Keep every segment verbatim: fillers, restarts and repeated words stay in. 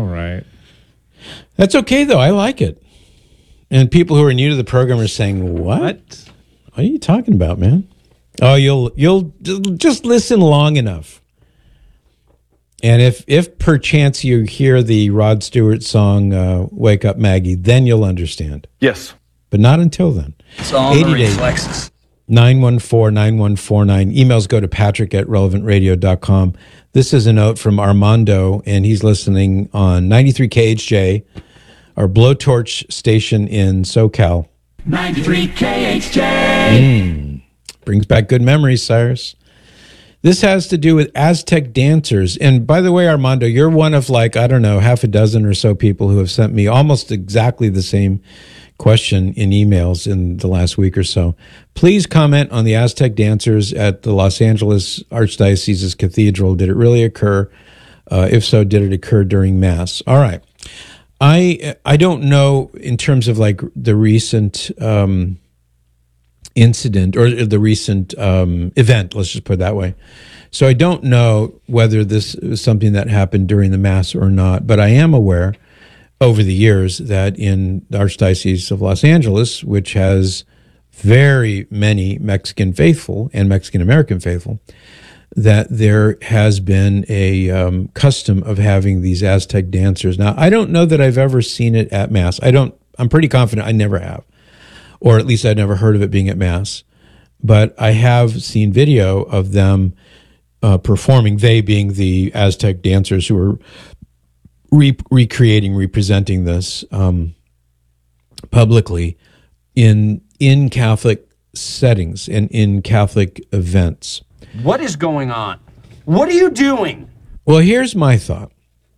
All right. That's okay, though. I like it. And people who are new to the program are saying, what? What, what are you talking about, man? Oh, you'll you'll just listen long enough. And if, if perchance you hear the Rod Stewart song, uh, Wake Up Maggie, then you'll understand. Yes. But not until then. It's all the reflexes. nine one four, nine one four nine. Emails go to patrick at relevant radio dot com. This is a note from Armando, and he's listening on ninety-three K H J, our blowtorch station in SoCal. ninety-three K H J. Mm, brings back good memories, Cyrus. This has to do with Aztec dancers. And by the way, Armando, you're one of like, I don't know, half a dozen or so people who have sent me almost exactly the same question in emails in the last week or so. Please comment on the Aztec dancers at the Los Angeles Archdiocese's Cathedral. Did it really occur? Uh, if so, did it occur during Mass? All right. I I don't know in terms of like the recent um, incident or the recent um, event, let's just put it that way. So I don't know whether this is something that happened during the Mass or not, but I am aware over the years that in the Archdiocese of Los Angeles, which has very many Mexican faithful and Mexican American faithful, that there has been a um, custom of having these Aztec dancers. Now, I don't know that I've ever seen it at Mass. I don't, I'm pretty confident I never have, or at least I'd never heard of it being at Mass. But I have seen video of them uh, performing, they being the Aztec dancers who are re- recreating, representing this um, publicly in in Catholic settings and in Catholic events. What is going on? What are you doing? Well, here's my thought.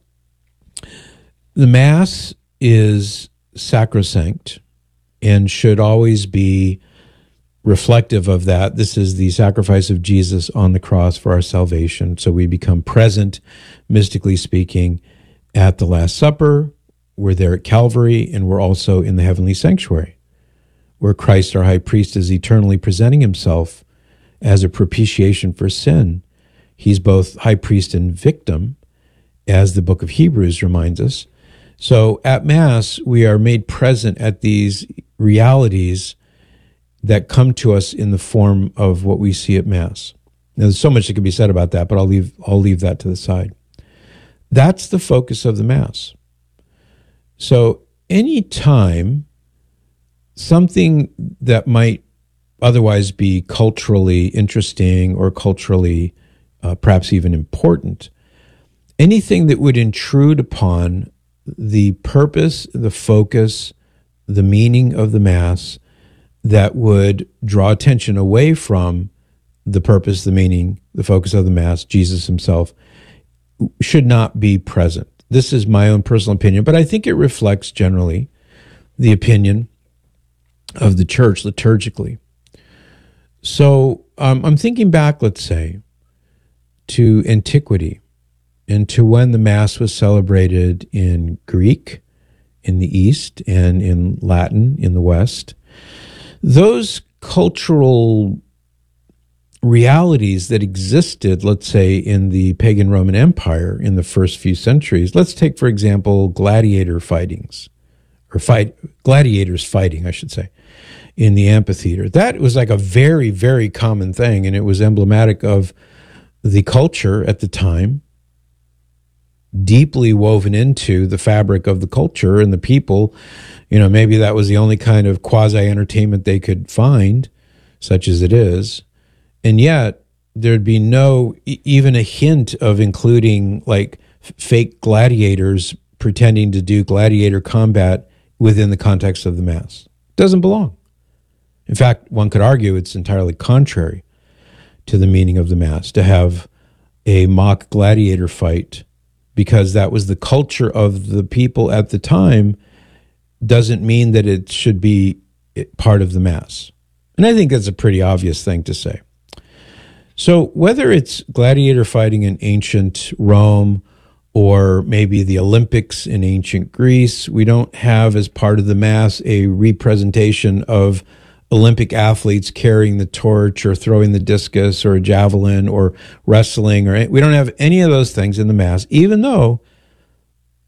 The Mass is sacrosanct and should always be reflective of that. This is the sacrifice of Jesus on the cross for our salvation. So we become present, mystically speaking, at the Last Supper. We're there at Calvary, and we're also in the heavenly sanctuary, where Christ, our high priest, is eternally presenting himself as a propitiation for sin. He's both high priest and victim, as the book of Hebrews reminds us. So at Mass, we are made present at these realities that come to us in the form of what we see at Mass. Now, there's so much that could be said about that, but I'll leave, I'll leave that to the side. That's the focus of the Mass. So any time something that might otherwise be culturally interesting or culturally uh, perhaps even important, anything that would intrude upon the purpose, the focus, the meaning of the Mass, that would draw attention away from the purpose, the meaning, the focus of the Mass, Jesus himself, should not be present. This is my own personal opinion, but I think it reflects generally the opinion of the church liturgically. So um, I'm thinking back, let's say, to antiquity and to when the Mass was celebrated in Greek in the East and in Latin in the West. Those cultural realities that existed, let's say, in the pagan Roman Empire in the first few centuries. Let's take, for example, gladiator fightings, or fight gladiators fighting, I should say, in the amphitheater. That was like a very, very common thing, and it was emblematic of the culture at the time, deeply woven into the fabric of the culture and the people. You know, maybe that was the only kind of quasi-entertainment they could find, such as it is. And yet, there'd be no, even a hint of including like fake gladiators pretending to do gladiator combat within the context of the Mass. It doesn't belong. In fact, one could argue it's entirely contrary to the meaning of the Mass to have a mock gladiator fight, because that was the culture of the people at the time, doesn't mean that it should be part of the Mass. And I think that's a pretty obvious thing to say. So whether it's gladiator fighting in ancient Rome or maybe the Olympics in ancient Greece, we don't have as part of the Mass a representation of Olympic athletes carrying the torch or throwing the discus or a javelin or wrestling, or we don't have any of those things in the Mass, even though